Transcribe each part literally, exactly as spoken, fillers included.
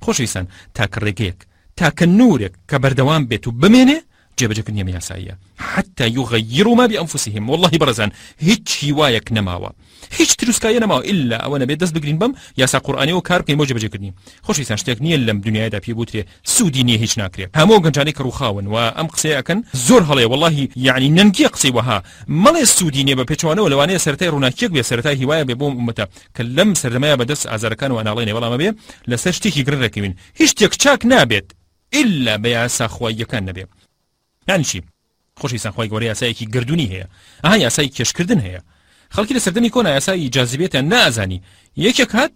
خۆشەویستان تاکە ڕێگەیەک تاکە نورێک کە بەردەوام بێت و بمێنێ جێبەجێکردنی ئەم یاساییە حتى يغيروا ما بأنفسهم والله برزان هیچ هیوایەک نەماوە هیچ تروسکایە نەماوە إلا ئەوە نەبێت دەست بگرین بەم یاسا قورئانی و کار بکەین بۆ جێبەجێکردنی خۆشەویستان شتێک نییە لەم دنیایدا پێ بوترێ سوودی نییە هیچ ناکرێت هەموو گەنجانەی کە ڕووخاون و ئەم قسەیەکەن زۆر هەڵەیە والله یعنی نەنگیە قسەی وەها مەڵێ سوودی نییە بە پێچوانەوە لەوانەیە سەرەتای ڕووناکیەک بێ سەرەتای هیوایە بێ بۆ ئومەتە کە لەم سەردەمایە بەدەست ئازارەکان و ئەناڵێنێ بەڵام ئەبێ لەسەر شتێکی گرنگ ڕێکەوین هیچ شتێک چاک نابێت إلا بە یاسا خواییەکان نەبێ یعنی چی خۆشەویستان خوای گەورە یاسایەکی گردوونی هەیە ئەها یاسای کێشکردن هەیە خەڵکی لە سەردەمی کۆنا یاسای جاذبێتیان نازانی یەکێک هات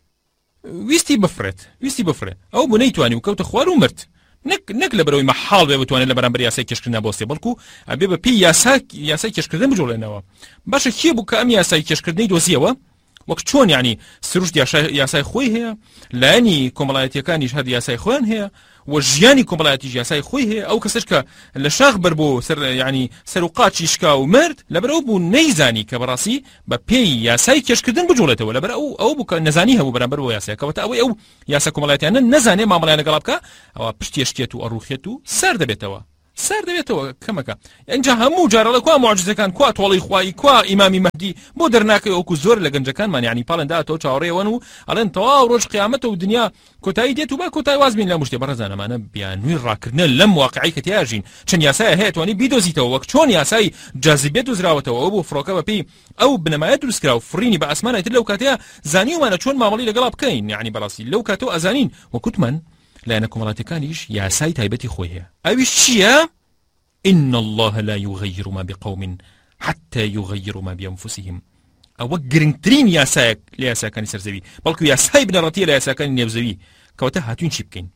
ویستی بفرێت ویستی بفرێت ئەو بۆ نەیتوانی و کەوتە خوار و مرد نەک نەک لەبەرەوەی مەحاڵ بێ بتوانێت لە بەرامبەر یاسای کێشکردن بۆستێ بەڵکو ئەبێ بە پێی یاسا یاسای کێشکردن بجوڵێنەوە باشە کێ بوو کە ئەم یاسای کێشکردنی دۆزیەوە وەک چۆن یعنی سروشت یاسای خۆی هەیە لایەنی کۆمەڵایەتیەکانیش هەر یاسای خۆیان هەیە و ژیانی کۆمەڵایەتیش یاسای خۆی هەیە ئەو کەسش کە لە شاخ بەر بۆ سەر یعنی سەر و قاچی شکا و مرد لەبەرەوە بوو نەیزانی کە بەڕاستی بە پێی یاسای کێشکردن بجوڵێتەوە لەبەر ئەو ئەو بوو کە نەزانی هەبوو بەرامبەر بۆ یاسای کەواتە ئەوەی ئەو یاسا کۆمەڵایەتیانە نەزانێ مامەڵایان لەگەڵا بکە ئەوە پشتی شتێت و ئەڕوخێت و سەر دەبێتەوە سەر دەبێتەوە کەمەکە اینجا هەموو جارە لە کوا معجزەکان کوا تۆڵی خوای کوا ئیمامی مەهدی بۆ دەرناکەی ئەوکو زۆر لە گەنجەکانمان یعنی پاڵێن داتەوە چاوەڕێوەن و ئەڵێن تەواو ڕۆژ قیامەتە و دنیا کۆتایی دێت و با کۆتایی واز بین لە مشتێ بەڕێزان ئەمانە بیانووی ڕاکردنە لەم واقعی کە تیاژین چەند یاسایە هەیە توانی بیدۆزیتەوە وەک چۆن یاسای جاذبێت و زراوەتەوە ئەو بۆ فڕۆکە بەپێی ئەو بنەمایە دروستکرا و فڕینی بە ئاسمانە تر لەو کاتەیە زانیومانە چۆن مامەڵی لەگەڵا بکەین یعنی بەڕاستی لەو کاتەوە ئەزانین وەکوتمان لایەنە کۆمەڵایەتیەکانیش یاسای تایبەتی خۆی هەیە ئەویش چییە؟ إن الله لا يغير ما بقوم حتى يغيروا ما بأنفسهم أو گرنگترین یاسایەک لە یاساکانی سەرزەوی بەڵکو یاسای بنەڕەتیە لە یاساکانی نێوزەوی کەواتە هاتوین چی بکەین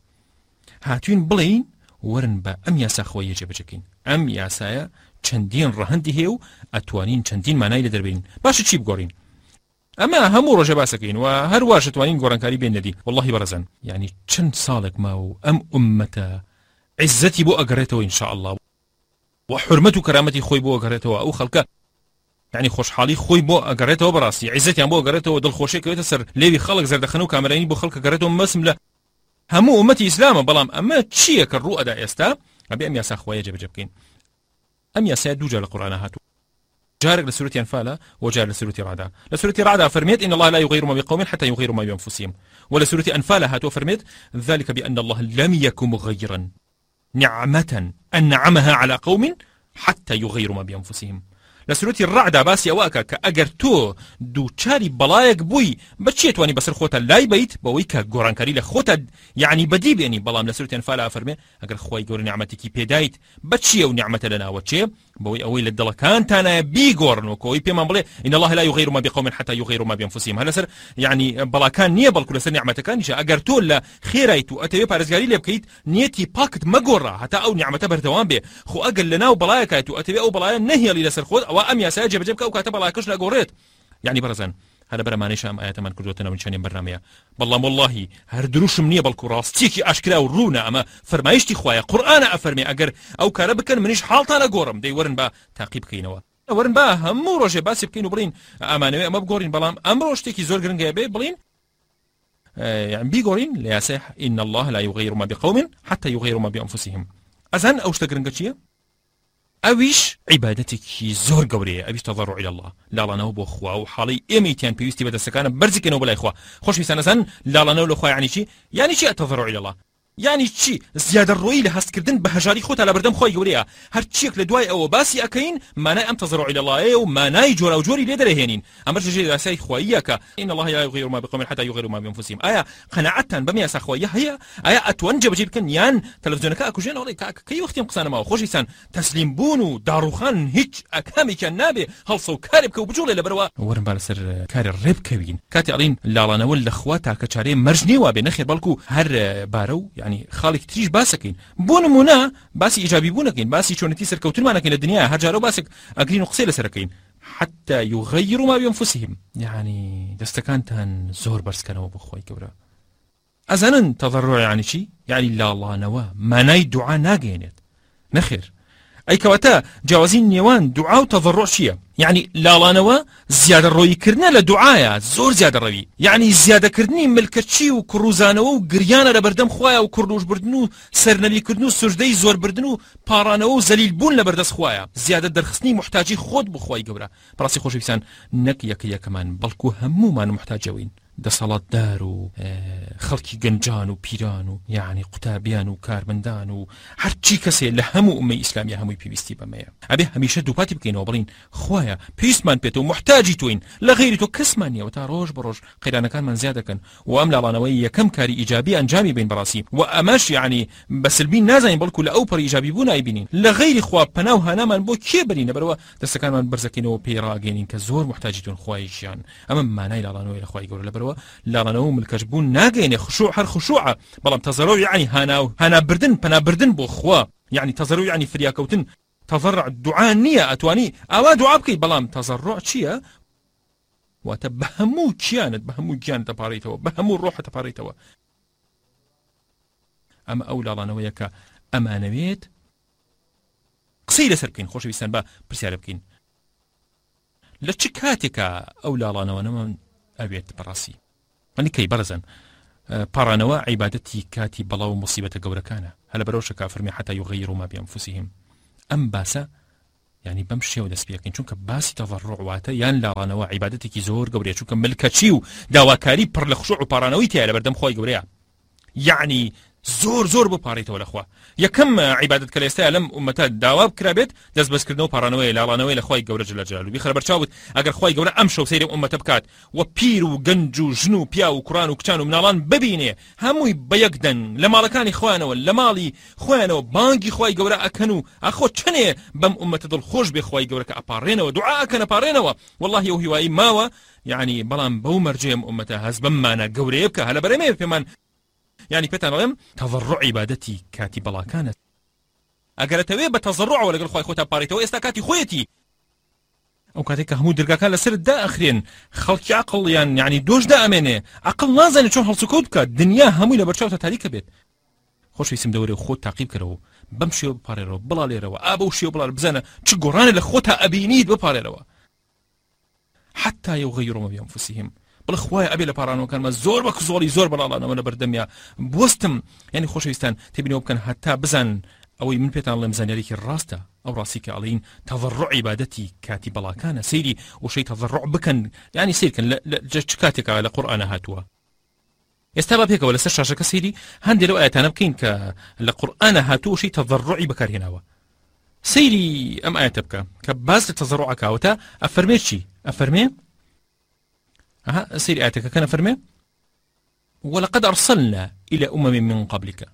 هاتوین بڵێین وەرن بە ئەم یاسا خۆیە جێبەجێکەین ئەم یاسایە چەندین ڕەهەندی هەیە و ئەتوانین چەندین مانای لە دەربێنین باشە چی بگۆڕین ئەمە هەموو ڕۆژە باسەکەین و هەروەش دەتوانین گۆڕانکاری بێن نەدی والله بەڕەزان یعنی چەند ساڵێک ما و ئەم ئومەتە عیزەتی بۆ ئەگەڕێتەوە ئینشاء الله وحرمت و کرامەتی خۆی بۆ ئەگەڕێتەوە ئەو خەڵکە یعنی خۆشحاڵی خۆی بۆ ئەگەڕێتەوە بەڕاستی عیزەتیان بۆ ئەگەڕێتەوە دڵخۆشیەکەوێتە سەر لێوی خەڵک زەردەخەن و کامەرانی بۆ خەڵکە گەڕێتەوە مەسم لە هەموو ئومەتی ئیسلامە بەڵام ئەمە چییە کە ڕوو ئەدا ئێستا ئەبێ ئەم یاسا خوایە جێبەجێ بکەین ئەم یاسایە دوو جار لە قورئانە هاتووە جارێک لە سورەتی ئەنفالە و جار لە سورەتی ڕعدا لە سورەتی ڕعدا فەرمێت إن الله لا يغير ما بقوم حتى يغيروا ما بأنفسهم ولا سورة أنفال هاتوا فرميت ذلك بأن الله لم يكن مغيرا نعمة أنعمها على قوم حتى يغيروا ما بأنفسهم لسورة الرعد باسي أواكا كأجر تو دو تشاري بلايك بوي بتشيت واني بسر خوتا لاي بيت بويكا جوران كاريلا خوتا يعني بديب يعني بلام لسورة أنفال أفرمي أجر خوي جور نعمتك بيدايت بتشي ونعمة لنا وتشي بوي أوي للدلكان تانا بيجورن وكوي بيما بلي إن الله لا يغير ما بقوم حتى يغيروا ما بأنفسهم هلا سر يعني بلاكان نية بالكل سر نعمة كان جا أجر تو لا خيرايتو أتبي بارزجاري لبكيت نيتي باكت مجورة حتى أو نعمة بردوام به خو أجل لنا وبلايكايتو أتبي أو بلايا نهي اللي لسر خود وأم ياسا جب جبك أو كاتب بلايكش لجوريت يعني برزان هذا برا ما نشام آيات من كردوتنا من شان برنامجها بالله والله هردروش منية بالكراستيكي أشكلا ورونا أما فرمايشتي خوايا قرآن أفرمي أجر أو كربكن منيش حالتنا جورم دي ورن با تعقيب كينوا ورن با هم روجي باسي بكينو برين أمانة ما بقولين بلام أمروشتكي زور جرنجا بي برين آه يعني بيقولين لا يصح إن الله لا يغير ما بقوم حتى يغيروا ما بأنفسهم أذن أوش تجرنجا أويش عبادتك زور قورية أويش تضرع إلى الله لا لا نوب أخوة وحالي إميتين بيوستي بدا سكانة برزك نوب الأخوة خوش بيسانا زن لا لا نوب الأخوة يعني شي يعني شي التضرع إلى الله يعني شي زيادة الرؤية لهست كردن بهجاري خوت على بردم خوي قورية هر تشيك لدواي أو باسي أكين ما نا أم تضرع إلى الله وما نا يجور أو جوري ليدر هينين أمر جي راسي خوياك إن الله لا يغير ما بقوم حتى يغيروا ما بأنفسهم آية قناعة بميا سخويا هي آية أتوانجب جيب كن يان تلفزيونك أكو جين أولي كي وقت يمقصان ما خوش يسان تسليم بونو داروخان هيج أكامي كان نابي هلصو كارب كو بجولي لبروا ورن بالسر كار الرب كوين كاتي علين لا لا نول لخواتا كشاري مرجني وابي نخير بالكو هر بارو يعني خالك تريش باسكين بون منا باسي إيجابي بونكين باسي شونتي سر كوتن مانكين الدنيا هرجارو باسك أجرين قصيلة سركين حتى يغيروا ما بأنفسهم يعني دستكانتان زور برس كانوا بخوي كبرى أزنن تضرع يعني شي يعني لا الله نوا ما ناي دعاء ناقينت نخير ئەی کەواتە جیاوازی نێوان دوعا و تەضەڕوع چییە؟ یعنی لاڵانەوە زیادە ڕۆیکردنە لە دوعایە، زۆر زیادە ڕەوی، یعنی زیادەکردنی ملکەچی و کوڕوزانەوە و گریانە لە بەردەم خوایە و کوڕنوشبردن و سەرنەلیکردن و سوژدەی زۆربردن و پاڕانەوە و زەلیل بوون لە بەردەست خوایە، زیادە دەرخستنی محتاجی خۆت بۆ خوای گەورە. بەڕاستی خۆشەویستان، نەک یەکە یەکەمان بەڵکو هەمومان محتاجەوین، دەسەڵاتدار و خەڵکی گەنجان و پیران و یعنی قوتابیان و کارمەندان و هەرچی کەسێ لە هەموو ئومەی ئیسلامی هەمووی پێویستی بەمەیە. ئەبێ هەمیشە دووپاتی بکەینەوە، بڵین خوایە پێویستمان پێێتەوە، محتاجی تۆین، لە غەیری تۆ کەسمان نییەوە، تا ڕۆژ بەڕۆژ قەیرانەکانمان زیاد دەکەن و ئەم لاڵانەوەی یەکەم کاری ئیجابی ئەنجامی بین بەڕاستی، و ئەمەش یعنی بەسلبی نازانین بەڵکو لە ئەو پەڕی ئیجابی بوو نایبینین. لە غەیری خوا پەناو هانامان بۆ کێ بەرینە؟ بەرەوە دەستەکانمان بەرزەکەینەوە پێی ڕاگەینین کە زۆر محتاجیتون خوای ژیان. ئەمە مانای لاڵانەوەی لە خوای گەورە. لەبەرەوە لاڵانەوە ملکەش بوون ناگەینێ، خشوع هەر خشوعە، بەڵام تەزەڕۆ یعنی هانا هانابردن، پەنابردن بۆ خوا، یعنی تەزەڕۆ یعنی فریاکەوتن. تەضەڕع دوعا نییە، ئەتوانی ئاوا دوعا بکەیت، بەڵام تەزەڕع چییە؟ واتە بە هەموو گیانت، بە هەموو گیانت دەپارڕیتەوە، بە هەموو ڕۆحت دەپارڕیتەوە. ئەمە ئەو لاڵانەوەیە کە ئەمانەوێت قسەی لەسەر بکەین. خۆشەویستان، بە پرسیارە بکەین لە چ کاتێکە ئەو لاڵانەوە نەمان ئەوێت بەڕاستی؟ ئەنی کەی بەرزن پاڕانەوە عیبادەتی کاتی بەڵاو و مصیبەتە گەورەکانە، هەلە بەرەوشە کافرمی حتا یغەیروا ما بأنفسهم. ئەم باسە یعنی بەم شێوە دەست پێکەین، چونکە باسی تەضەڕوع واتە یان لاڵانەوە عیبادەتێکی زۆر گەورەیە، چونکە ملکەچی و داواکاری پڕ لە خشوع و پاڕانەوەی تایە لە بەردەم خوای گەورەیە، یعنی زۆر زۆر بپارڕیتەوە لەخوا. یەکەم عیبادەت کە ئێستا لەم ئومەتە داوا بکرابێت دەست بەسکردنەوە پاڕانەوەی لاڵانەوەی لە خوای گەورە جل جلاله. بیخەرە بەرچاوت ئەگەر خوای گەورە ئەم شەو سەیری ئومەتە بکات و پیر و گەنج و ژن و پیا و کوڕان و کچان و مناڵان ببینێ هەمووی بە یەکدەن لە ماڵەکانی خۆیانەوە لە ماڵی خۆیانەوە بانگی خوای گەورە ئەکەن و ئەخۆ چنێ بەم ئومەتە دڵخۆش بێ خوای گەورە کە ئەپارڕێنەوە، دوعا ئەکەن ئەپارڕێنەوە. والله ئەو هیوایی ماوە، یعنی بەڵام بەو مەرجێم ئومەتە هەز بممانە گەورەیە بکە. هەلە بەرەمێ پێمان يعني پێتان بڵێم تەضەڕوع عیبادەتی کاتی بەڵاکانە. ئەگەرەتەوێ بە تەضەڕوعەوە لەگەڵ خوای خۆت پارڕیتەوە، ئێستا کاتی خۆیەتی. ئەو کاتێک کە هەموو دەرگاکان لەسرت دائەخرێن، خەڵکی عەقڵیان یعنی دۆش دائەمێنێ، عەقڵ نازانێت چۆن هەڵسوکەوت بکات، دنیا هەمووی لە بەرچاوتە تاریکە بێت. خۆشەویستم دەوەرێ خۆت تاقیب کەرەوە، بەم شێوە بپارێرەوە، بڵالێرەوە، ئا بەو شێوە بڵال بزانە چ گۆڕانە لە خۆتا ئەبینیت بپارێرەوە. حتا یغەیروا ما بأنفسهم. بڵ خوای ئەبێ لە پاڕانەوەکانمە زۆر بە کزۆڵی زۆر بەڵاڵانەوە لە بەردەمیا بوەستم، یعنی خۆشەویستان تێبینەوە بکەن هەتا بزان ئەوەی من پێتان بڵێم زانیاریکی ڕاستە، ئەو ڕاستی کە ئەڵێین تەضەڕوع عیبادەتی کاتی بەڵاکانە، سەیری وشەی تەضەڕوع بکەن، یعنی سیرکەن لە چ کاتێکە لە قورئانە هاتووە. ئێستا با پێکەوە لەسەر شاشەکە سەیری هەندێک لەو ئاەتانە بکەین کە لە قورئانە هاتووە وشەی تەضەڕوعی بەکارهێناوە. سەیری ئەم ئاەتە بکە کە باز لە تەضەڕوع ئەکاوەتە. ئەفەرمێ چی؟ ئەفەرمێ ها سير آياتك كان فرمي ولقد أرسلنا إلى أمم من قبلك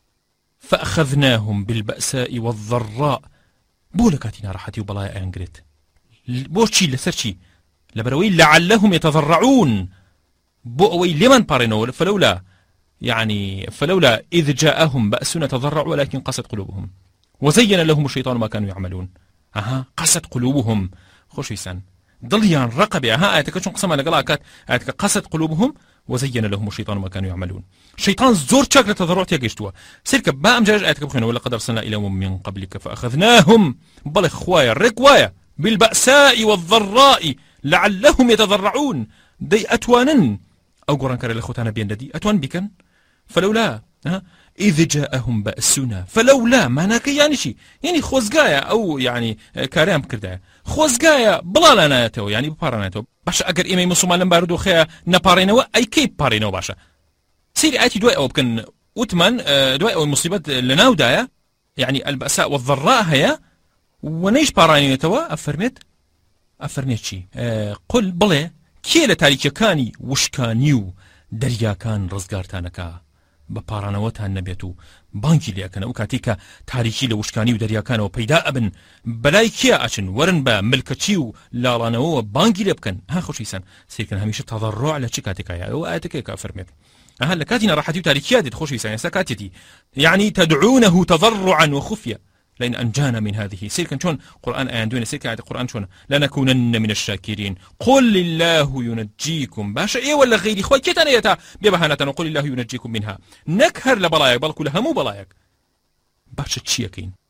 فأخذناهم بالبأساء والضراء. بولكاتنا راحتي وبلايا أنجريت بوشي لسرشي لبروي لعلهم يتضرعون بوأوي لمن بارنوا فلولا يعني فلولا إذ جاءهم بأسنا تضرعوا ولكن قست قلوبهم وزين لهم الشيطان ما كانوا يعملون. أها قست قلوبهم خوش يسان ضليان رقبة. ها آياتك شون قسم على قلاكات آياتك قست قلوبهم وزين لهم الشيطان ما كانوا يعملون. شيطان زور شكل تضرعت يجشتوا سيرك با أمجاج آياتك بخينا ولقد أرسلنا إلى أمم من قبلك فأخذناهم بل خوايا ركوايا بالبأساء والضراء لعلهم يتضرعون. دي أتوانا أو قران كري لخوتانا بين دي أتوان بكن فلولا ها إذ جاءهم بأسنا فلولا معناك يعني شي يعني خوزقايا أو يعني كاريام كردايا خوزقايا بلا لنايته يعني بباراناته باشا أقر إيمي مسلمان لمباردو خيا نبارينو أي كيب بارينو باشا سيري آيتي دواء أو بكن أتمن دواء أو المصيبات لناو دايا يعني البأساء والضراء هيا ونيش بارانيتوا أفرميت أفرميت شي أه قل بلي كي لتاريكيكاني وشكانيو درياكان رزقارتانكا بپارانەوەتان نەبێت و بانکی لێکەن ئەو کاتی کە تاریکی لە وشکانی و دەریاکانەوە پەیدا ئەبن بەلای کێ ئاچن وەرن بە ملکەچی و لاڵانەوە بانکی لێ بکەن. ها خۆشیسان سیرکەن هەمیشە تەضەڕوع لە چ کاتێکایە ئەو ئاەتەکەیە فەرمێت ئەها لە کاتی ناڕەحەتی و تاریکیە دێت خۆشیسان ئێستا کاتێتی يعني تدعونه تضرعا وخفية لئن أنجانا من هذه سيركن شون قرآن آيان دوين سيركن آيات القرآن شون لنكونن من الشاكرين. قل الله ينجيكم باشا إيه ولا غيري خوي كيتانا يتا ببهانة قل الله ينجيكم منها نكهر لبلايك بل كلها مو بلايك باشا تشيكين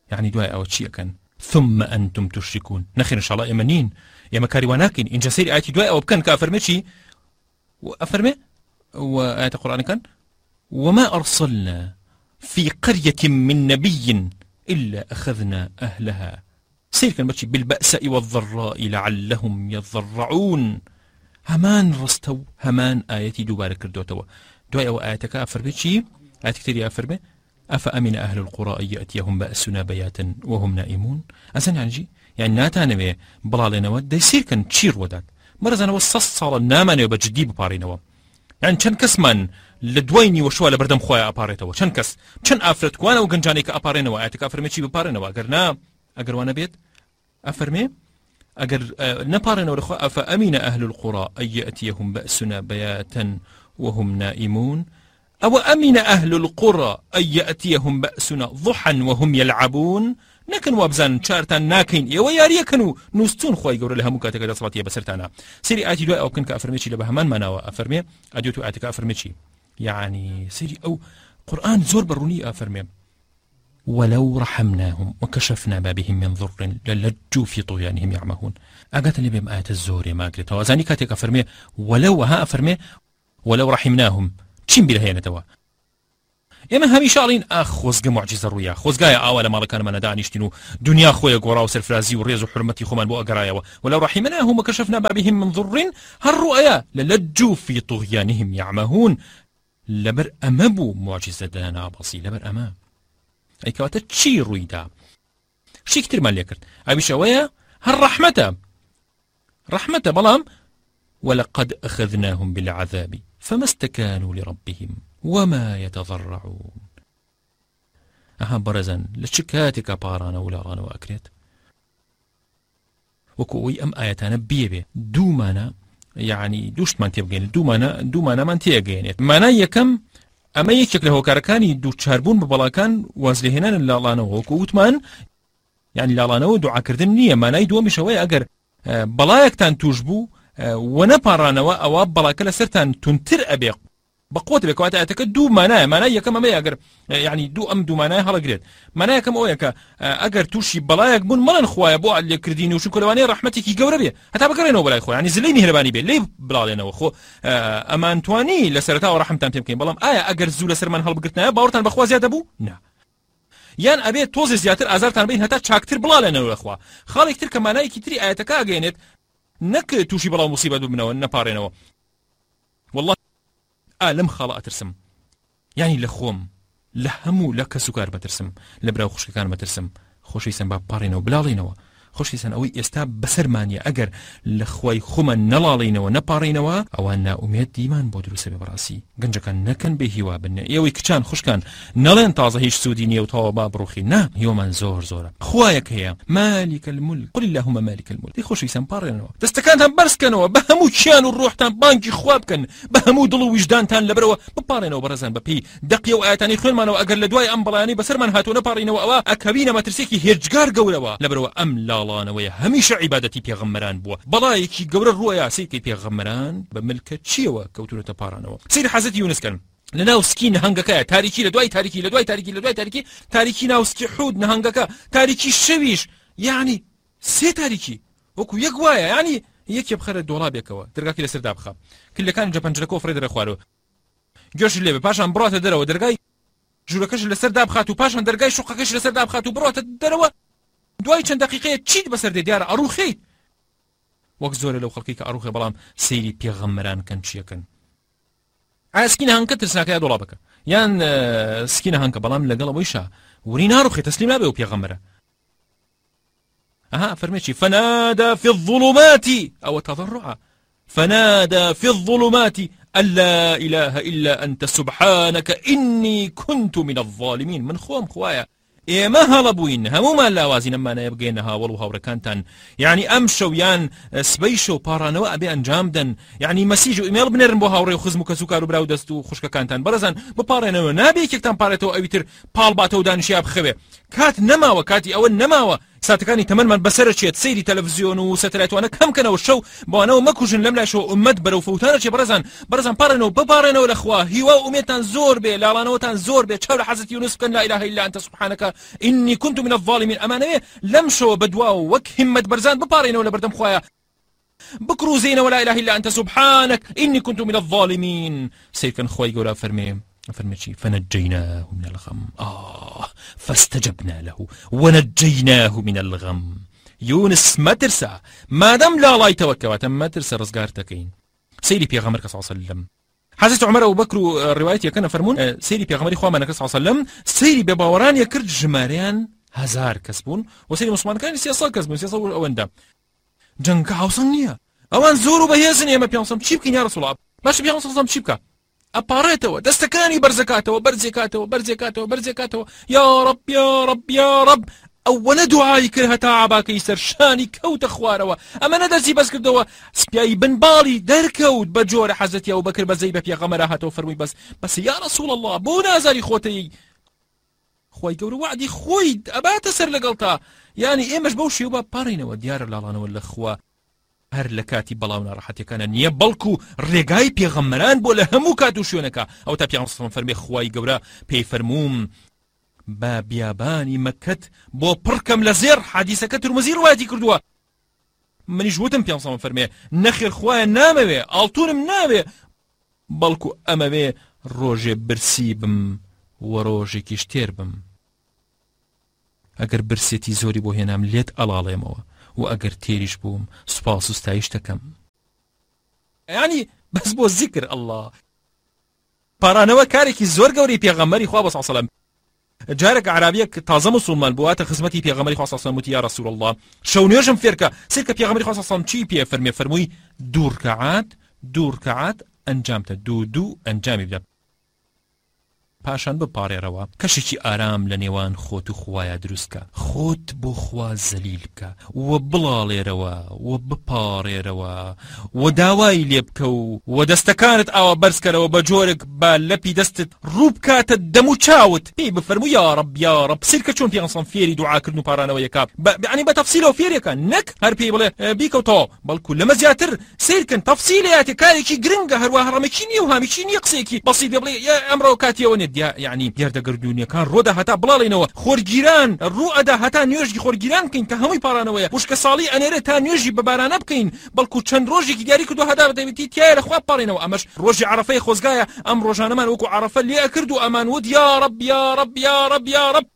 يعني دوای ئەوە چی ئەکەن ثم أنتم تشركون نخير إن شاء الله إيمانين يا مكاري وناكن إن جسير آياتي دواء أو بكن كأفرمي شي وأفرمي وآيات القرآن كان وما أرسلنا في قرية من نبي إلا أخذنا أهلها سير كان بشي بالبأساء والضراء لعلهم يضرعون همان رستو همان آياتي دوباره كردوتوا دواء أو آياتك أفرمي شي آيات كتير أفرمي أفأمن أهل القرى أن يأتيهم بأسنا بياتا وهم نائمون أزن عنجي يعني ناتانوي بلالينوا ديسير كان تشير ودات مرزانوا الصص صار النامانوا بجدي ببارينوا يعني چەند کەسمان لە دوایینی وەشوە لە بەردەم خۆیان ئەپارێتەوە چەند کەس چەند ئافرەت کوانە و گەنجانەی کە ئەپارێنەوە ئاەتەکە ئەفەرمێ چی بپارێنەوە ئەگەر نا ئەگەر وانە بێت ئەفەرمێ ئەگەر نەپارێنەوە لەخوا ئەفەئەمینە ئەهل القوڕى أن يأتيهم بأسنا بياتا وهم نائمون أو أمن أهل القرى أن يأتيهم بأسنا ضحى وهم يلعبون نكن وابزان شارتان ناكين يا وياريا كانوا نوستون خوي جور لها مكاتك دا صلاتيه بسرتانا سيري آتي دو او كن كافرميشي لبهمان ماناوا افرمي اديوتو آتي كافرميشي يعني سيري او قرآن زور بروني افرمي ولو رحمناهم وكشفنا ما بهم من ضر للجوا في طغيانهم يعمهون اقات لي بهم آيات الزور ما قلت وزاني كاتك افرمي ولو ها افرمي ولو رحمناهم چیم بیره هێنێتەوە ئێمە هەمیشە ئەڵین ئاخ خۆزگە معجزە ڕوویە خۆزگایە ئاوا لە ماڵەکانمانە دانیشتین و دنیا خۆیە گۆڕا و سەرفرازی و ڕێز و حرمەتی خۆمان بۆ ئەگەڕایەوە ولو رحمناهم وكشفنا ما بهم من ضر هەڕوئەیە للجوا في طغيانهم يعمهون لەبەر ئەمە بوو معجزە دانابەسی لەبەر ئەمە ئەی کەواتە چی ڕوویدا شتێکی ترمان لێ کرد ئەویش ئەوەیە هەر ڕەحمەتە ڕەحمەتە بەڵام ولقد أخذناهم بالعذاب فما استكانوا لربهم وما يتضرعون أها برزن لشكاتك بارانا ولا رانا وأكريت وكوي أم آياتنا بيبي دومانا يعني دوشت من تبقين دومانا دومانا من تيجين مانا يكم أما يكشك له كاركاني دو تشاربون ببلاكان وازلهنان اللالانو وكوتمان يعني اللالانو دعا كردن نية مانا يدوم بشوية أجر بلايكتان توجبو ونپارانەوە ئەوە بەڵاکە لە سەرتان تونتر ئەبێ بەقوت بێ کەواتە ئەتەکە دوو مانایە مانای یەکەم ئەمەیە ئەگەر یعنی دوو ئەم دوو مانای هەڵەگرێت مانای یەکەم ئەوەیە کە ئەگەر تووشی بەڵایەک بوون مەڵەن خوایە بۆ لێکردینی و چونکە لەوانەیە ڕەحمەتێکی گەورە بێ هەتا بگەڕێنەوە بەلای خۆی یعنی زلەی میهرەبانی بێ لێ بڵاڵێنەوە خۆ ئەمانتوانی لە سەرەتاوە ڕەحمتان پێ بکەین بەڵام ئایا ئەگەر زوو لەسەرمان هەڵبگرتنایە باوەڕتان بەخوا زیادە بوو نا یان ئەبێ تۆزێ زیاتر ئازارتان بین هەتا چاکتر بڵاڵێنەوە لەخوا خاڵێکتر کە مانایەکی تری ئاەتەکە ئەگەێنێت نك توشي بلا مصيبة بمنو نبارينو والله آلم خالا أترسم يعني لخوم لهمو لك سكر بترسم لبراو خوش كان بترسم خوشي سن بارينو بلالينو خوشي سن أوي يستاب بسرمانيا أجر لخوي خما نلالينو نبارينو أو أن أميت ديمان بودرو سبب راسي جنجا كان نكن بهوا بن يوي كشان خوش كان نلين تازه هيش سوديني وطوابا بروخي نا يوم من زور زورا خوايك هي مالك الملك قل اللهم مالك الملك دي خوشي سن بارينو دستكانتان برسكنو بهمو شان والروح تان بانكي خواب كان بهمو دلو وجدان تان لبروا ببارينو برزان ببي دقيا وآتاني خير مانو أجر لدواي أم بلاني بسرمان هاتو نبارينو أوا أكابينا ما ترسيكي هيرجار قولوا لبروا أم لا لاڵانەوەیە هەمیشە عیبادەتی پێغەمبەران بووە بەڵایەکی گەورە ڕووە سیرکەی پێغەمبەران بە ملکە چیەوە کەوتونەتە پارانەوە سیر حەزەتی یونسکەن لەناو سکی نەهەنگەکەیە تاریکی لە دوای تاریکی لە دوای تاریکی لە دوای تاریکی تاریکی ناو سکی حود نەهەنگەکە تاریکی شەویش یعنی سێ تاریکی وەکو یەک وایە یعنی یەکێ بخەرە دۆڵابێکەوە دەرگاکی لەسەردا بخە کلەکانی جەپەنجەرەکە فڕێ دەرە خوارەوە گوێش لێ بێ پاشان بڕاتە دەرەوە دەرگای ژوورەکەش لەسەردا بخات و پاشان دەرگای شوقەکەش لەسەردا بخات و بڕاتە دەرەوە دوای چەند دقیقەیە چیت بەسەر دێ دیارە ئەڕوخەیت وەک زۆرە لەو خەڵکی کە ئەڕوخێ بەڵام سەیری پێغەمبەران کەن چیەکەن ئایا سکینە هەنگکە ترسناکەیە دۆڵابەکە یان سکینە هەنگکە بەڵام لەگەڵ ئەوەیشا وری ناڕوخێ تەسلیم نابێ و پێغەمبەرە ئەها فەرمێکی فنادى في الظلمات ئەوە تەضەڕوعە فنادى في الظلمات أن لا إله إلا أنت سبحانك إني كنت من الظالمين من خوام خوايا ئێمە هەڵەبووین هەمومان لاوازینەمانە بگەینە هاوڵ و هاوڕەکانتان یعنی ئەم شەویان سبەی شەو پاڕانەوە ئەبێ ئەنجام دەن یعنی مەسیج و ئیمێڵ بنێرن بۆ هاوڕێ و خزم و کەسوکار و براو دەست و خوشکەکانتان بەڕێزان بپارێنەوە نابێ یەکێکتان پارێتەوە ئەویتر پاڵ باتە و دانیشیا بخەوێ کات نەماوە کاتی ئەوە نەماوە ساتەکانی تەمەنمان بەسەرچێت سەیری تەلەڤیزیۆن و سەتەلایتوانە کەمکەنەوە شەو بەوانەوە مەکوژن لەم لاشەوە ئومەت بەرەو فەوتانەچێ بەڕێزان بەڕێزان پەڕێنەوە بپارێنەوە لەخوا هیوا و ئومێدتان زۆر بێ لاڵانەوەتان زۆر بێ چاو لە حەزرەتی یونس بکەن لا ئیلاهە ئیلا ئەنتە سوبحانەکە ئینی کونت من الظالمین ئەمانەوێ لەم شەوە بەدواوە وەک هیممەت بەرزان بپارێنەوە لە بەردەم خوایە بکروزینەوە لا ئیلاهە ئیلا ئەنتە سوبحانەک ئینی کونت من الظالمین سیرکەن خۆی گەورە فەرمێ فرمتي فنجيناه من الغم آه فاستجبنا له ونجيناه من الغم يونس ما ترسى ما دام لا الله يتوكل ما ترسى رزقارتكين سيري بيغمرك صلى الله عليه وسلم حضرت عمر أبو بكر الرواية كان فرمون سيري بيغمري خوامنا صلى الله عليه وسلم سيري بباوران يكرد جماريان هزار كسبون وسيري مسلمان كان سياسة كسبون سياسة أوندا جنك عوصنية أوان زورو بهيزني ما بيانصم شيبكين يا رسول الله باش بيانصم شيبكا أباريتو دستكاني برزكاتو برزكاتو برزكاتو برزكاتو يا رب يا رب يا رب أول دعاي كره تعبا كيسر شاني كوت خواروا أما ندرسي بس كردوا سبياي بن بالي دركوت بجور حزتي أبو بكر بزي بيا غمرها فرمي بس بس يا رسول الله بو نازلي خوتي خوي قور وعدي خوي أبا تسر لقلتا يعني إيه مش بوشي وبا بارينا وديار لالانا ولا خوا هەر لە کاتی بەڵاو ناڕەحەتیەکانە نییە بەڵکو ڕێگای پێغەمبەران بۆ لە هەموو کات و شوێنەکە ئەو تا پێغەمبەر فەرمێ خوای گەورە پێی فەرمووم با بیابانی مەکەت بۆ پڕکەم لە زێر حەدیسەکە تورمزی ڕوایەتی کردووە منیش وتم پێغەمبەر فەرمێ نەخێر خوایە نامەوێ ئاڵتونم ناوێ بەڵکو ئەمەوێ ڕۆژێ برسی بم و ڕۆژێکیش تێر بم ئەگەر برسێتی زۆری بۆ هێنام لێت ئەڵاڵێمەوە و ئەگەر تێریش بووم سوپاس و ستایش دەکەم یعنی بەس بۆ زیکر ئەڵڵا پارانەوە کارێکی زۆر گەورەی پێغەمبەری خوا بە سەڵام جارێک عرابیەک تازە موسڵمان بوواتە خزمەتی پێغەمبەری خوا سەڵام وتی یا رەسوول الله شەو نوێژم فێرکە سیرکە پێغەمبەری خوا سەڵام چی پێ فەرمێ فەرمووی دوو ڕکەعات دوو ڕکەعات ئەنجامتە دوو دوو ئەنجامی بدە پاشان بپارێرەوە کەشێکی ئارام لە نێوان خۆت و خوایە دروستکە خۆت بۆ خوا زەلیل بکە و بڵاڵێرەوە و بپارێرەوە و داوای لێ بکە و و دەستەکانت ئاوا بەرزکەرەوە بە جۆرێک با لەپی دەستت ڕوو بکاتە دەم و چاوت پێی بفەرموو یا ڕەب یا ڕەب سیرکە چۆن پێغەمبەر فێری دوعاکردن و پارانەوە یەکا یعنی بە تەفسیلەوە فێریەکە نەک هەر پێی بڵێ بیکەوتەوە بەڵکو لەمە زیاتر سیرکن تەفسیلەیەتی کارێکی گرنگە هەروە هەڕەمێکی نییە و هامیکی نییە قسێکی بەسیط بڵێ ئەمڕۆ کاتیەوە يعني دیاردەگردونیەکان ڕۆدا هەتا بڵاڵێنەوە خۆرگیران ڕوو ئەدا هەتا نوێژی خۆرگیران بکەین کە هەمووی پارانەوەیە وشکە ساڵی ئەنێرێت تا نوێژی بەبارانە بکەین بەڵکو چەند ڕۆژێکی دیاری کردو هەدا دەبێتی تایە لەخوا پاڕێنەوە ئەمەش ڕۆژی عەرەفەی خۆزگایە ئەم ڕۆژانەمان وەکو عەرەفە لێ ئەکرد و ئەمان وت یا ڕەب یا ڕەب یا ڕەب یا ڕەب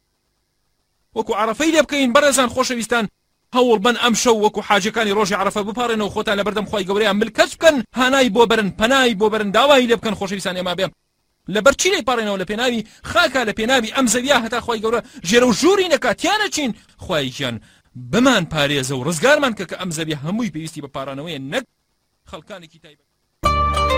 وەکو عەرەفەی لێ بکەین بەڕێزان خۆشەویستان هەوڵ بن ئەم شەو وەکو حاجەکانی ڕۆژی عەرەفە بپارێنەوە خۆتان لە بەردەم خوای گەورەیان ملکەت بکەن هانای بۆ بەرن پەنای بۆ بەرن داوای لێ بکەن خۆشەویستان ئێمە بێ لەبەرچی لێی پاڕێنەوە لە پێناوی خاکە لە پێناوی ئەم زەویە هەتا خوای گەورە ژێرە و ژووری نەکاتیانە چین خوای گیان بمان پارێزە و ڕزگارمان کە کە ئەم زەویە هەمووی پێویستی بە پارانەوەیە نەک خەڵکانێکی تایبەت